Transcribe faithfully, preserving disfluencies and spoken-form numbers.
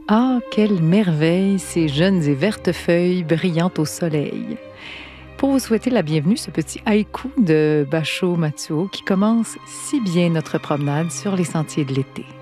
Ah, quelle merveille, ces jeunes et vertes feuilles brillant au soleil. Pour vous souhaiter la bienvenue, ce petit haïku de Basho Matsuo qui commence si bien notre promenade sur les sentiers de l'été.